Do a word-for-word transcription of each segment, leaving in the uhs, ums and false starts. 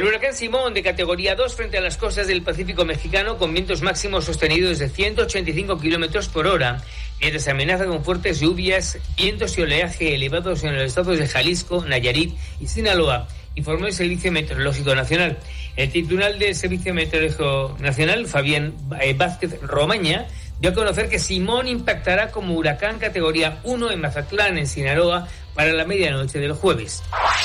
El huracán Simón, de categoría dos frente a las costas del Pacífico mexicano, con vientos máximos sostenidos de ciento ochenta y cinco kilómetros por hora, mientras se amenaza con fuertes lluvias, vientos y oleaje elevados en los estados de Jalisco, Nayarit y Sinaloa, informó el Servicio Meteorológico Nacional. El titular del Servicio Meteorológico Nacional, Fabián Vázquez Romaña, dio a conocer que Simón impactará como huracán categoría uno en Mazatlán, en Sinaloa, para la medianoche del jueves.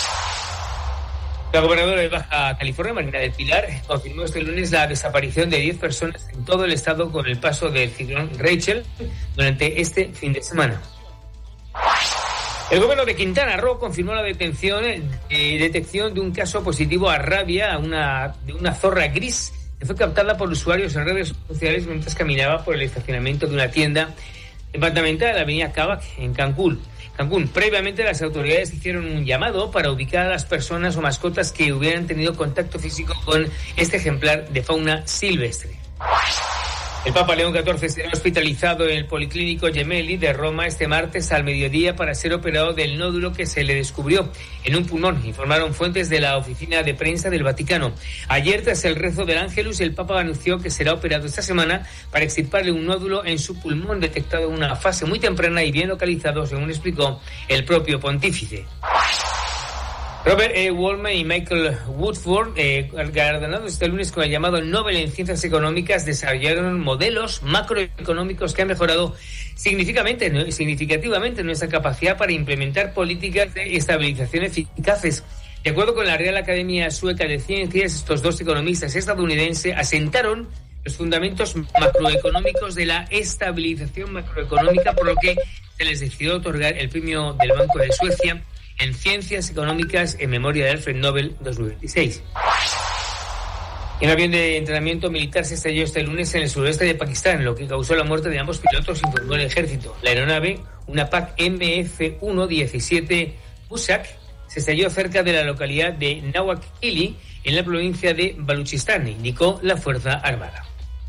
La gobernadora de Baja California, Marina del Pilar, confirmó este lunes la desaparición de diez personas en todo el estado con el paso del ciclón Rachel durante este fin de semana. El gobierno de Quintana Roo confirmó la detención, eh, detección de un caso positivo a rabia a una, de una zorra gris que fue captada por usuarios en redes sociales mientras caminaba por el estacionamiento de una tienda departamental de la avenida Cabac, en Cancún. Cancún. Previamente, las autoridades hicieron un llamado para ubicar a las personas o mascotas que hubieran tenido contacto físico con este ejemplar de fauna silvestre. El Papa León catorce será hospitalizado en el Policlínico Gemelli de Roma este martes al mediodía para ser operado del nódulo que se le descubrió en un pulmón, informaron fuentes de la oficina de prensa del Vaticano. Ayer, tras el rezo del Ángelus, el Papa anunció que será operado esta semana para extirparle un nódulo en su pulmón detectado en una fase muy temprana y bien localizado, según explicó el propio pontífice. Robert E. Woolman y Michael Woodford, eh, galardonados este lunes con el llamado Nobel en Ciencias Económicas, desarrollaron modelos macroeconómicos que han mejorado significativamente, significativamente nuestra capacidad para implementar políticas de estabilización eficaces. De acuerdo con la Real Academia Sueca de Ciencias, estos dos economistas estadounidenses asentaron los fundamentos macroeconómicos de la estabilización macroeconómica, por lo que se les decidió otorgar el premio del Banco de Suecia en Ciencias Económicas en memoria de Alfred Nobel dos mil veintiséis. Un avión de entrenamiento militar se estrelló este lunes en el suroeste de Pakistán, lo que causó la muerte de ambos pilotos, informó el ejército. La aeronave, una P A C M F uno diecisiete Busak, se estrelló cerca de la localidad de Nawak-Ili, en la provincia de Baluchistán, indicó la Fuerza Armada.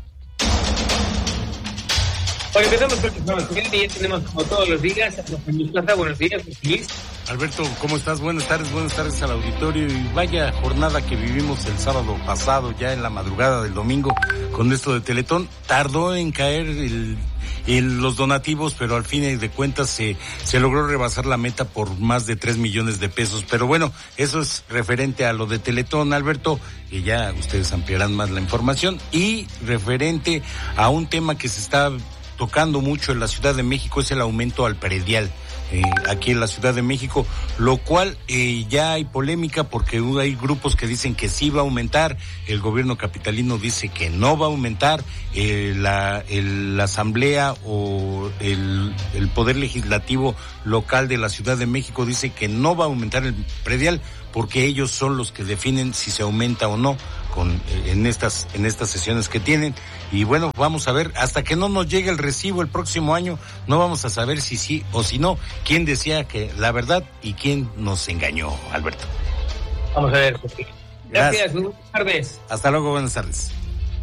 Bueno, empezamos con el programa. Ya tenemos, como todos los días, a José Plaza. Buenos días, José Luis. Alberto, ¿cómo estás? Buenas tardes, buenas tardes al auditorio. Y vaya jornada que vivimos el sábado pasado, ya en la madrugada del domingo, con esto de Teletón. Tardó en caer el, el, los donativos, pero al fin de cuentas se, se logró rebasar la meta por más de tres millones de pesos. Pero bueno, eso es referente a lo de Teletón, Alberto, que ya ustedes ampliarán más la información. Y referente a un tema que se está tocando mucho en la Ciudad de México, es el aumento al predial eh, aquí en la Ciudad de México, lo cual eh, ya hay polémica porque hay grupos que dicen que sí va a aumentar, el gobierno capitalino dice que no va a aumentar, eh, la, el, la asamblea o el, el poder legislativo local de la Ciudad de México dice que no va a aumentar el predial porque ellos son los que definen si se aumenta o no con en estas en estas sesiones que tienen. Y bueno, vamos a ver, hasta que no nos llegue el recibo el próximo año, no vamos a saber si sí o si no, quién decía que la verdad y quién nos engañó, Alberto. Vamos a ver, José. Gracias, buenas tardes. Hasta luego, buenas tardes.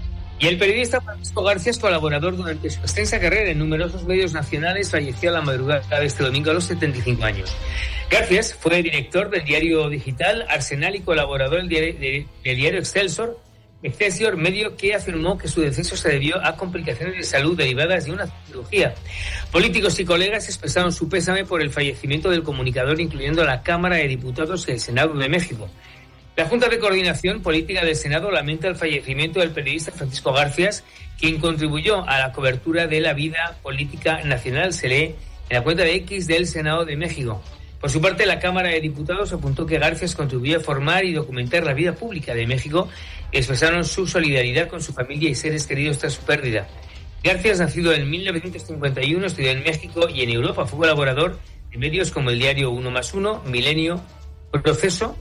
Y el periodista Francisco García, colaborador durante su extensa carrera en numerosos medios nacionales, falleció a la madrugada de este domingo a los setenta y cinco años. García fue director del diario digital Arsenal y colaborador del diario, de, del diario Excelsior, Excelsior, medio que afirmó que su deceso se debió a complicaciones de salud derivadas de una cirugía. Políticos y colegas expresaron su pésame por el fallecimiento del comunicador, incluyendo la Cámara de Diputados y el Senado de México. La Junta de Coordinación Política del Senado lamenta el fallecimiento del periodista Francisco García, quien contribuyó a la cobertura de la vida política nacional, se lee en la cuenta de X del Senado de México. Por su parte, la Cámara de Diputados apuntó que García contribuyó a formar y documentar la vida pública de México y expresaron su solidaridad con su familia y seres queridos tras su pérdida. García, nacido en mil novecientos cincuenta y uno, estudió en México y en Europa. Fue colaborador de medios como el diario Uno más Uno, Milenio, Proceso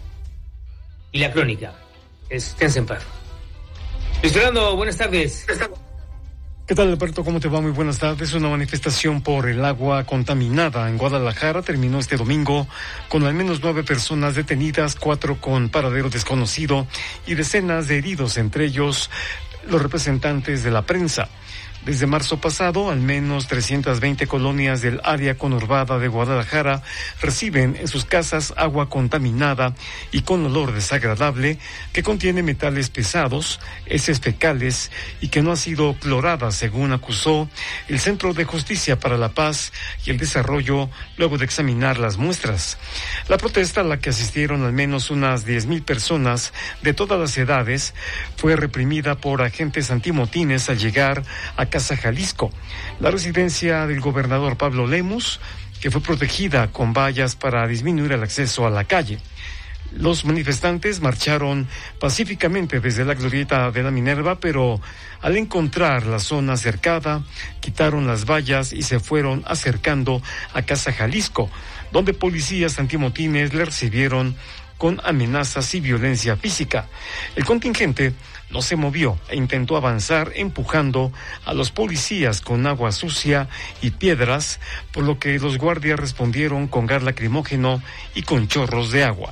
y La Crónica. Descansen en paz. Luis Fernando, buenas tardes. ¿Qué tal, Alberto? ¿Cómo te va? Muy buenas tardes. Una manifestación por el agua contaminada en Guadalajara terminó este domingo con al menos nueve personas detenidas, cuatro con paradero desconocido y decenas de heridos, entre ellos los representantes de la prensa. Desde marzo pasado, al menos trescientas veinte colonias del área conurbada de Guadalajara reciben en sus casas agua contaminada y con olor desagradable que contiene metales pesados, heces fecales y que no ha sido clorada, según acusó el Centro de Justicia para la Paz y el Desarrollo luego de examinar las muestras. La protesta, a la que asistieron al menos unas diez mil personas de todas las edades, fue reprimida por agentes antimotines al llegar a Casa Jalisco, la residencia del gobernador Pablo Lemus, que fue protegida con vallas para disminuir el acceso a la calle. Los manifestantes marcharon pacíficamente desde la glorieta de la Minerva, pero al encontrar la zona cercada, quitaron las vallas y se fueron acercando a Casa Jalisco, donde policías antimotines le recibieron con amenazas y violencia física. El contingente no se movió e intentó avanzar empujando a los policías con agua sucia y piedras, por lo que los guardias respondieron con gas lacrimógeno y con chorros de agua.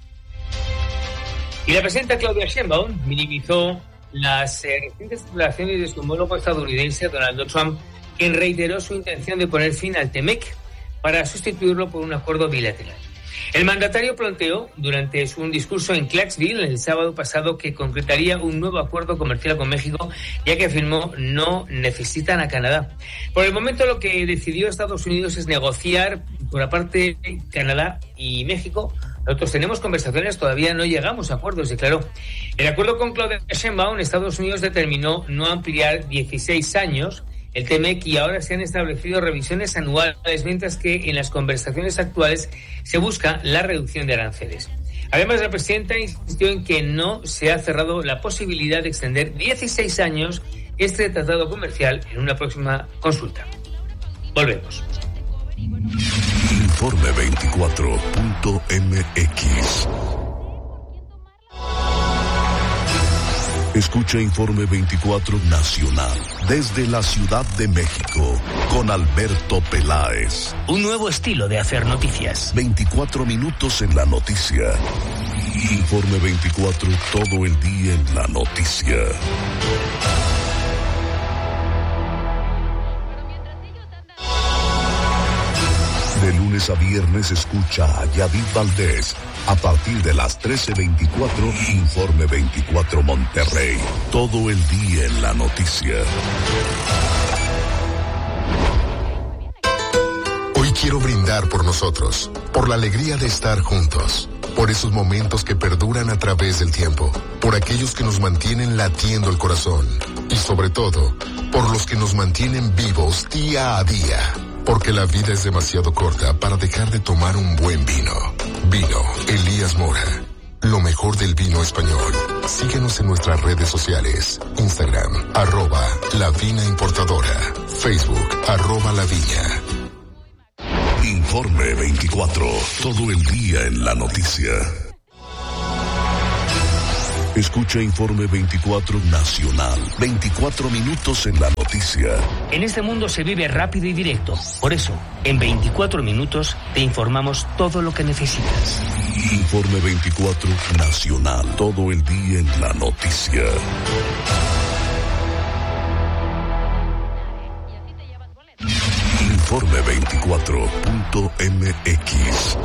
Y la presidenta Claudia Sheinbaum minimizó las eh, recientes declaraciones de su homólogo estadounidense Donald Trump, quien reiteró su intención de poner fin al TEMEC para sustituirlo por un acuerdo bilateral. El mandatario planteó durante un discurso en Clarksville el sábado pasado que concretaría un nuevo acuerdo comercial con México, ya que afirmó no necesitan a Canadá. Por el momento lo que decidió Estados Unidos es negociar por aparte Canadá y México. Nosotros tenemos conversaciones, todavía no llegamos a acuerdos, declaró. El acuerdo con Claudia Sheinbaum, Estados Unidos determinó no ampliar dieciséis años el TEMEC y ahora se han establecido revisiones anuales, mientras que en las conversaciones actuales se busca la reducción de aranceles. Además, la presidenta insistió en que no se ha cerrado la posibilidad de extender dieciséis años este tratado comercial en una próxima consulta. Volvemos. Informe veinticuatro punto m x. Escucha Informe veinticuatro Nacional desde la Ciudad de México con Alberto Peláez. Un nuevo estilo de hacer noticias. veinticuatro minutos en la noticia. Informe veinticuatro, todo el día en la noticia. De lunes a viernes escucha a Yadid Valdés a partir de las trece veinticuatro, Informe veinticuatro Monterrey. Todo el día en la noticia. Hoy quiero brindar por nosotros, por la alegría de estar juntos, por esos momentos que perduran a través del tiempo, por aquellos que nos mantienen latiendo el corazón y sobre todo, por los que nos mantienen vivos día a día. Porque la vida es demasiado corta para dejar de tomar un buen vino. Vino Elías Mora. Lo mejor del vino español. Síguenos en nuestras redes sociales. Instagram, arroba La Vina Importadora. Facebook, arroba La Viña. Informe veinticuatro. Todo el día en la noticia. Escucha Informe veinticuatro Nacional. veinticuatro minutos en la noticia. En este mundo se vive rápido y directo. Por eso, en veinticuatro minutos te informamos todo lo que necesitas. Informe veinticuatro Nacional. Todo el día en la noticia. Informe veinticuatro punto m x.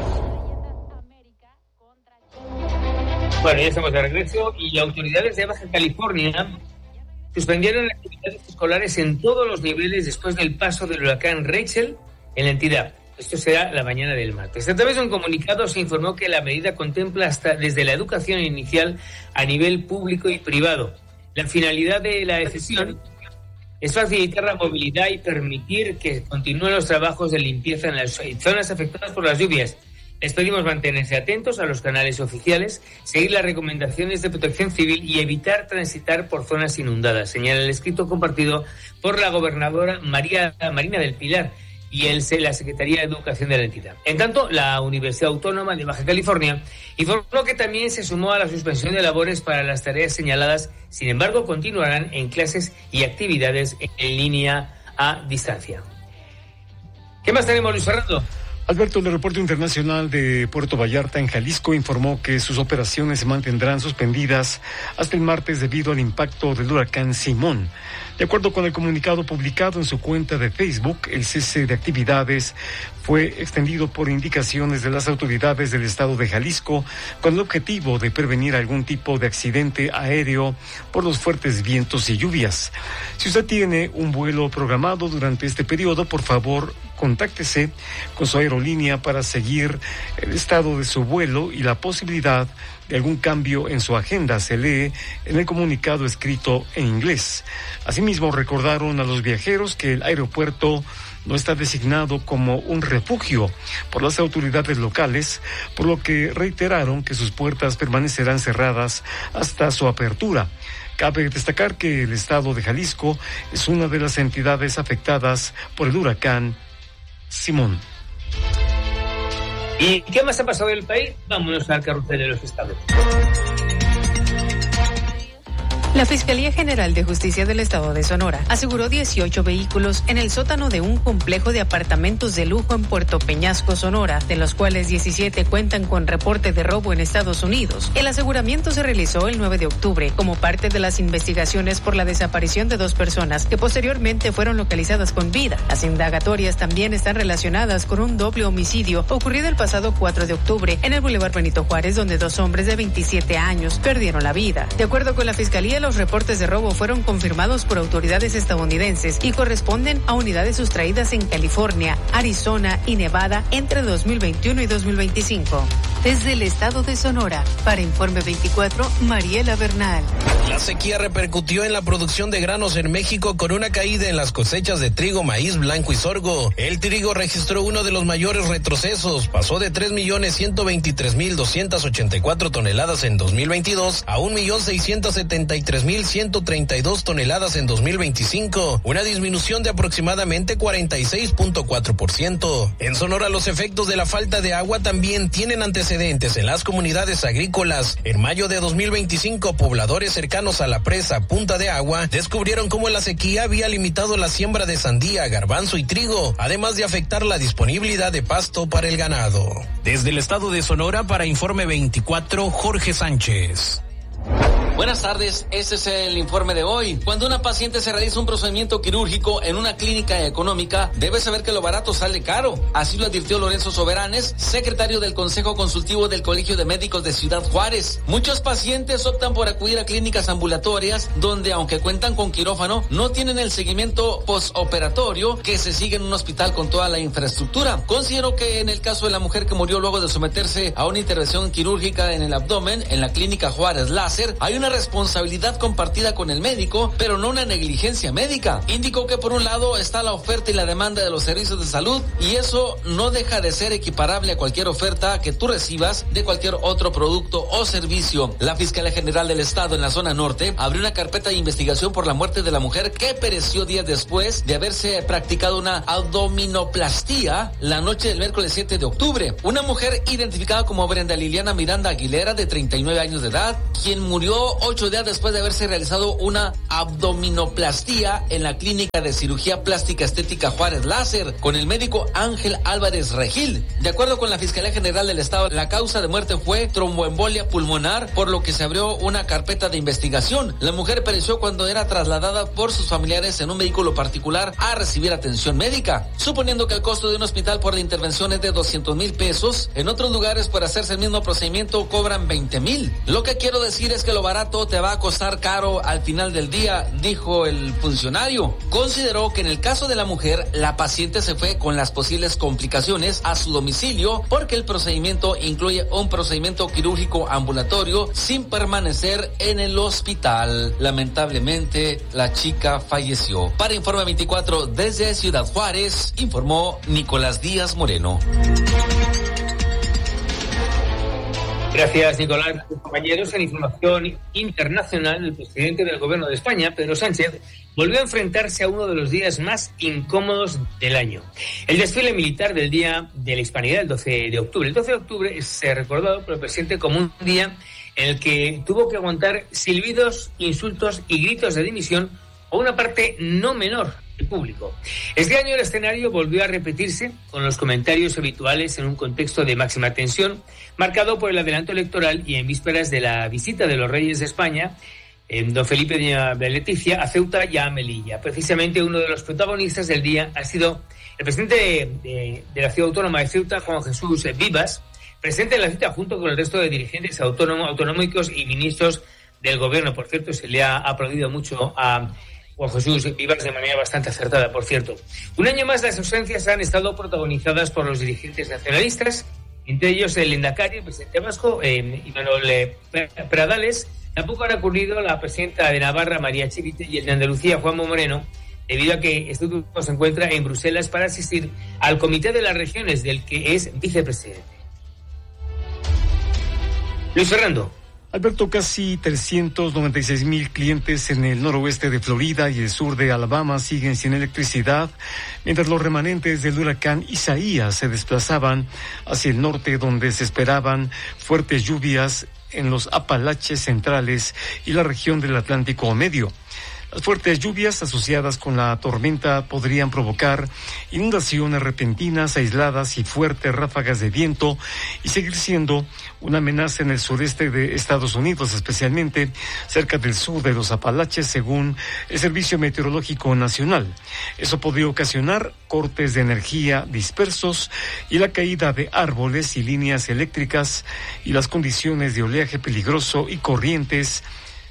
Bueno, ya estamos de regreso y autoridades de Baja California suspendieron actividades escolares en todos los niveles después del paso del huracán Rachel en la entidad. Esto será la mañana del martes. A través de un comunicado se informó que la medida contempla hasta desde la educación inicial a nivel público y privado. La finalidad de la decisión es facilitar la movilidad y permitir que continúen los trabajos de limpieza en las zonas afectadas por las lluvias. Les pedimos mantenerse atentos a los canales oficiales, seguir las recomendaciones de protección civil y evitar transitar por zonas inundadas, señala el escrito compartido por la gobernadora María Marina del Pilar y el, la Secretaría de Educación de la entidad. En tanto, la Universidad Autónoma de Baja California informó que también se sumó a la suspensión de labores para las tareas señaladas, sin embargo, continuarán en clases y actividades en línea a distancia. ¿Qué más tenemos, Luis Fernando? Alberto, el Aeropuerto Internacional de Puerto Vallarta en Jalisco informó que sus operaciones se mantendrán suspendidas hasta el martes debido al impacto del huracán Simón. De acuerdo con el comunicado publicado en su cuenta de Facebook, el cese de actividades fue extendido por indicaciones de las autoridades del estado de Jalisco con el objetivo de prevenir algún tipo de accidente aéreo por los fuertes vientos y lluvias. Si usted tiene un vuelo programado durante este periodo, por favor, contáctese con su aerolínea para seguir el estado de su vuelo y la posibilidad de algún cambio en su agenda, se lee en el comunicado escrito en inglés. Asimismo, recordaron a los viajeros que el aeropuerto no está designado como un refugio por las autoridades locales, por lo que reiteraron que sus puertas permanecerán cerradas hasta su apertura. Cabe destacar que el estado de Jalisco es una de las entidades afectadas por el huracán Simón. ¿Y qué más ha pasado en el país? Vámonos al carrusel de los estados. La Fiscalía General de Justicia del Estado de Sonora aseguró dieciocho vehículos en el sótano de un complejo de apartamentos de lujo en Puerto Peñasco, Sonora, de los cuales diecisiete cuentan con reporte de robo en Estados Unidos. El aseguramiento se realizó el nueve de octubre como parte de las investigaciones por la desaparición de dos personas que posteriormente fueron localizadas con vida. Las indagatorias también están relacionadas con un doble homicidio ocurrido el pasado cuatro de octubre en el Boulevard Benito Juárez, donde dos hombres de veintisiete años perdieron la vida. De acuerdo con la Fiscalía, los reportes de robo fueron confirmados por autoridades estadounidenses y corresponden a unidades sustraídas en California, Arizona y Nevada entre dos mil veintiuno y dos mil veinticinco. Desde el estado de Sonora, para Informe veinticuatro, Mariela Bernal. La sequía repercutió en la producción de granos en México con una caída en las cosechas de trigo, maíz, blanco y sorgo. El trigo registró uno de los mayores retrocesos, pasó de tres millones ciento veintitrés mil doscientas ochenta y cuatro toneladas en dos mil veintidós a un millón seiscientos setenta y tres mil ciento treinta y dos toneladas en dos mil veinticinco, una disminución de aproximadamente cuarenta y seis punto cuatro por ciento. En Sonora, los efectos de la falta de agua también tienen antecedentes en las comunidades agrícolas. En mayo de dos mil veinticinco, pobladores cercanos a la presa Punta de Agua descubrieron cómo la sequía había limitado la siembra de sandía, garbanzo y trigo, además de afectar la disponibilidad de pasto para el ganado. Desde el estado de Sonora, para Informe veinticuatro, Jorge Sánchez. Buenas tardes, este es el informe de hoy. Cuando una paciente se realiza un procedimiento quirúrgico en una clínica económica, debe saber que lo barato sale caro. Así lo advirtió Lorenzo Soberanes, secretario del Consejo Consultivo del Colegio de Médicos de Ciudad Juárez. Muchos pacientes optan por acudir a clínicas ambulatorias donde, aunque cuentan con quirófano, no tienen el seguimiento postoperatorio que se sigue en un hospital con toda la infraestructura. Considero que en el caso de la mujer que murió luego de someterse a una intervención quirúrgica en el abdomen en la clínica Juárez Láser, hay una responsabilidad compartida con el médico, pero no una negligencia médica. Indicó que por un lado está la oferta y la demanda de los servicios de salud, y eso no deja de ser equiparable a cualquier oferta que tú recibas de cualquier otro producto o servicio. La Fiscalía General del Estado en la zona norte abrió una carpeta de investigación por la muerte de la mujer que pereció días después de haberse practicado una abdominoplastía la noche del miércoles siete de octubre. Una mujer identificada como Brenda Liliana Miranda Aguilera, de treinta y nueve años de edad, quien murió ocho días después de haberse realizado una abdominoplastía en la Clínica de Cirugía Plástica Estética Juárez Láser con el médico Ángel Álvarez Regil. De acuerdo con la Fiscalía General del Estado, la causa de muerte fue tromboembolia pulmonar, por lo que se abrió una carpeta de investigación. La mujer pereció cuando era trasladada por sus familiares en un vehículo particular a recibir atención médica. Suponiendo que el costo de un hospital por la intervención es de doscientos mil pesos, en otros lugares por hacerse el mismo procedimiento cobran veinte mil. Lo que quiero decir es que lo barato te va a costar caro al final del día, dijo el funcionario. Consideró que en el caso de la mujer, la paciente se fue con las posibles complicaciones a su domicilio porque el procedimiento incluye un procedimiento quirúrgico ambulatorio sin permanecer en el hospital. Lamentablemente, la chica falleció. Para Informe veinticuatro, desde Ciudad Juárez, informó Nicolás Díaz Moreno. Gracias, Nicolás. Compañeros, en información internacional, el presidente del Gobierno de España, Pedro Sánchez, volvió a enfrentarse a uno de los días más incómodos del año. El desfile militar del Día de la Hispanidad, el doce de octubre. El doce de octubre es recordado por el presidente como un día en el que tuvo que aguantar silbidos, insultos y gritos de dimisión a una parte no menor del público. Este año el escenario volvió a repetirse con los comentarios habituales en un contexto de máxima tensión, marcado por el adelanto electoral y en vísperas de la visita de los reyes de España, eh, don Felipe y doña Leticia, a Ceuta y a Melilla. Precisamente uno de los protagonistas del día ha sido el presidente de, de, de la ciudad autónoma de Ceuta, Juan Jesús Vivas, presente en la cita junto con el resto de dirigentes autónomos, autonómicos y ministros del gobierno. Por cierto, se le ha aplaudido mucho a Juan Jesús Vivas de manera bastante acertada, por cierto. Un año más las ausencias han estado protagonizadas por los dirigentes nacionalistas, entre ellos el Endacari, el presidente vasco, eh, Imanol eh, Pradales. Tampoco han acudido la presidenta de Navarra, María Chivite, y el de Andalucía, Juanma Moreno, debido a que este grupo se encuentra en Bruselas para asistir al Comité de las Regiones, del que es vicepresidente. Luis Fernando. Alberto, casi trescientos noventa y seis mil clientes en el noroeste de Florida y el sur de Alabama siguen sin electricidad, mientras los remanentes del huracán Isaías se desplazaban hacia el norte, donde se esperaban fuertes lluvias en los Apalaches centrales y la región del Atlántico Medio. Las fuertes lluvias asociadas con la tormenta podrían provocar inundaciones repentinas, aisladas y fuertes ráfagas de viento y seguir siendo una amenaza en el sureste de Estados Unidos, especialmente cerca del sur de los Apalaches, según el Servicio Meteorológico Nacional. Eso podría ocasionar cortes de energía dispersos y la caída de árboles y líneas eléctricas, y las condiciones de oleaje peligroso y corrientes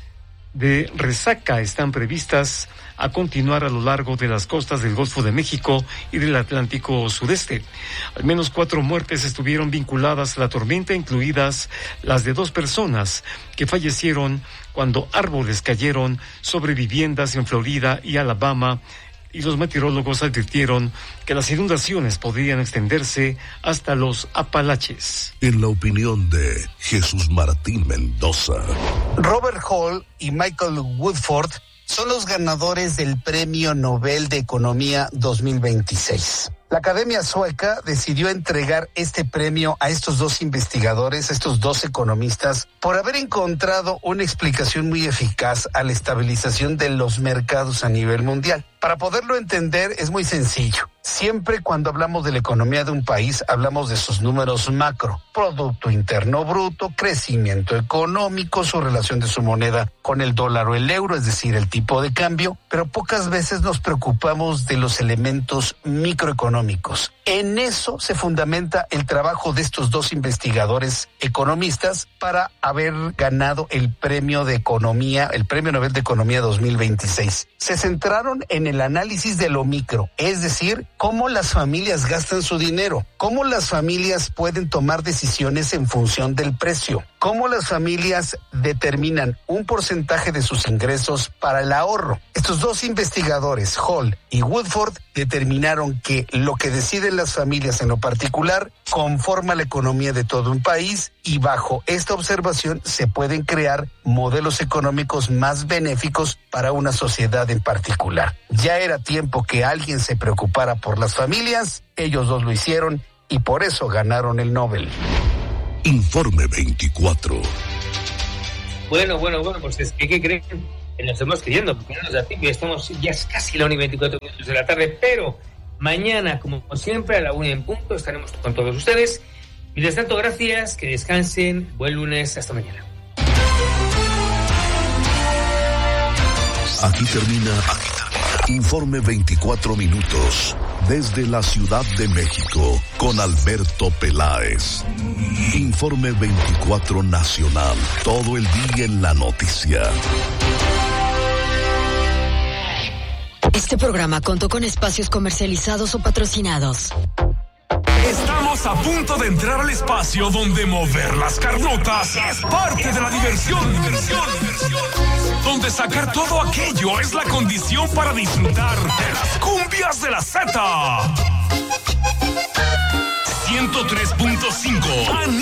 de resaca están previstas a continuar a lo largo de las costas del Golfo de México y del Atlántico Sureste. Al menos cuatro muertes estuvieron vinculadas a la tormenta, incluidas las de dos personas que fallecieron cuando árboles cayeron sobre viviendas en Florida y Alabama, y los meteorólogos advirtieron que las inundaciones podrían extenderse hasta los Apalaches. En la opinión de Jesús Martín Mendoza, Robert Hall y Michael Woodford son los ganadores del Premio Nobel de Economía dos mil veintiséis. La Academia Sueca decidió entregar este premio a estos dos investigadores, a estos dos economistas, por haber encontrado una explicación muy eficaz a la estabilización de los mercados a nivel mundial. Para poderlo entender es muy sencillo. Siempre cuando hablamos de la economía de un país, hablamos de sus números macro: Producto Interno Bruto, crecimiento económico, su relación de su moneda con el dólar o el euro, es decir, el tipo de cambio, pero pocas veces nos preocupamos de los elementos microeconómicos. En eso se fundamenta el trabajo de estos dos investigadores economistas para haber ganado el premio de economía, el Premio Nobel de Economía dos mil veintiséis. Se centraron en el análisis de lo micro, es decir, cómo las familias gastan su dinero, cómo las familias pueden tomar decisiones en función del precio, cómo las familias determinan un porcentaje de sus ingresos para el ahorro. Estos dos investigadores, Hall y Woodford, determinaron que lo que deciden las familias en lo particular conforma la economía de todo un país, y bajo esta observación se pueden crear modelos económicos más benéficos para una sociedad en particular. Ya era tiempo que alguien se preocupara por las familias, ellos dos lo hicieron y por eso ganaron el Nobel. Informe veinticuatro. Bueno, bueno, bueno, pues es que, ¿qué creen? Que nos estamos queriendo, porque no nos da tiempo, ya estamos, ya es casi la una y veinticuatro minutos de la tarde, pero mañana, como siempre, a la una en punto, estaremos con todos ustedes. Mientras tanto, gracias, que descansen, buen lunes, hasta mañana. Aquí termina, aquí termina. Informe veinticuatro minutos. Desde la Ciudad de México, con Alberto Peláez. Informe veinticuatro Nacional. Todo el día en la noticia. Este programa contó con espacios comercializados o patrocinados. Estamos a punto de entrar al espacio donde mover las carnotas es parte de la diversión. diversión, diversión. Donde sacar todo aquello es la condición para disfrutar de las cumbias de la Z. ciento tres punto cinco